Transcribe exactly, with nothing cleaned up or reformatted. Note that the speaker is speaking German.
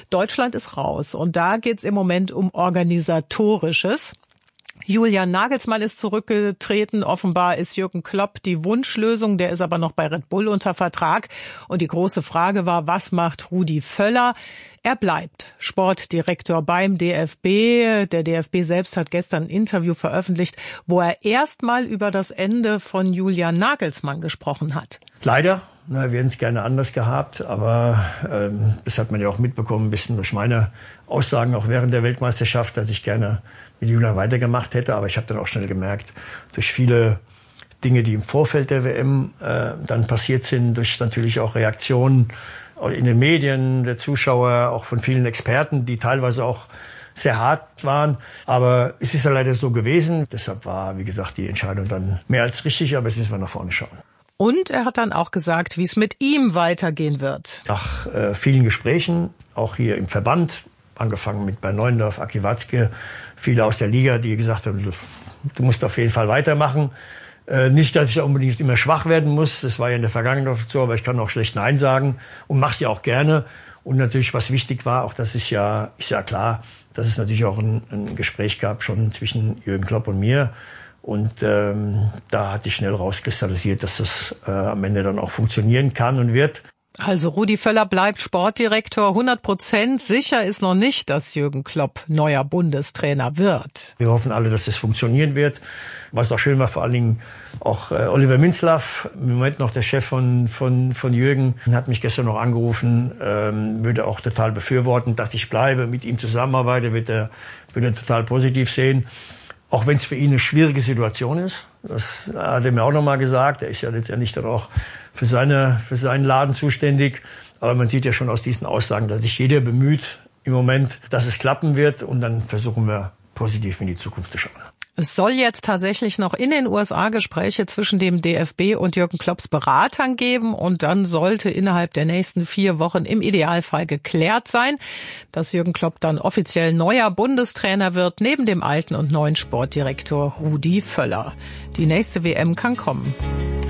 Deutschland ist raus und da geht's im Moment um Organisatorisches. Julian Nagelsmann ist zurückgetreten. Offenbar ist Jürgen Klopp die Wunschlösung. Der ist aber noch bei Red Bull unter Vertrag. Und die große Frage war, was macht Rudi Völler? Er bleibt Sportdirektor beim D F B. Der D F B selbst hat gestern ein Interview veröffentlicht, wo er erstmal über das Ende von Julian Nagelsmann gesprochen hat. Leider. Na, wir hätten es gerne anders gehabt, aber ähm, das hat man ja auch mitbekommen, ein bisschen durch meine Aussagen auch während der Weltmeisterschaft, dass ich gerne mit Julian weitergemacht hätte. Aber ich habe dann auch schnell gemerkt, durch viele Dinge, die im Vorfeld der W M äh, dann passiert sind, durch natürlich auch Reaktionen in den Medien, der Zuschauer, auch von vielen Experten, die teilweise auch sehr hart waren. Aber es ist ja leider so gewesen. Deshalb war, wie gesagt, die Entscheidung dann mehr als richtig, aber jetzt müssen wir nach vorne schauen. Und er hat dann auch gesagt, wie es mit ihm weitergehen wird. Nach äh, vielen Gesprächen, auch hier im Verband, angefangen mit Bernd Neuendorf, Aki Watzke, viele aus der Liga, die gesagt haben, du, du musst auf jeden Fall weitermachen. Äh, nicht, dass ich unbedingt immer schwach werden muss, das war ja in der Vergangenheit so, aber ich kann auch schlecht Nein sagen und mach's ja auch gerne. Und natürlich, was wichtig war, auch das ist ja, ist ja klar, dass es natürlich auch ein, ein Gespräch gab schon zwischen Jürgen Klopp und mir. Und ähm, da hat sich schnell rauskristallisiert, dass das äh, am Ende dann auch funktionieren kann und wird. Also Rudi Völler bleibt Sportdirektor. hundert Prozent sicher ist noch nicht, dass Jürgen Klopp neuer Bundestrainer wird. Wir hoffen alle, dass das funktionieren wird. Was auch schön war, vor allen Dingen auch äh, Oliver Minzlaff, im Moment noch der Chef von von von Jürgen, hat mich gestern noch angerufen, ähm, würde auch total befürworten, dass ich bleibe, mit ihm zusammenarbeite, wird er, würde er total positiv sehen. Auch wenn es für ihn eine schwierige Situation ist. Das hat er mir auch noch mal gesagt. Er ist ja letztendlich dann auch für seine, für seinen Laden zuständig. Aber man sieht ja schon aus diesen Aussagen, dass sich jeder bemüht im Moment, dass es klappen wird. Und dann versuchen wir positiv in die Zukunft zu schauen. Es soll jetzt tatsächlich noch in den U S A Gespräche zwischen dem D F B und Jürgen Klopps Beratern geben. Und dann sollte innerhalb der nächsten vier Wochen im Idealfall geklärt sein, dass Jürgen Klopp dann offiziell neuer Bundestrainer wird, neben dem alten und neuen Sportdirektor Rudi Völler. Die nächste W M kann kommen.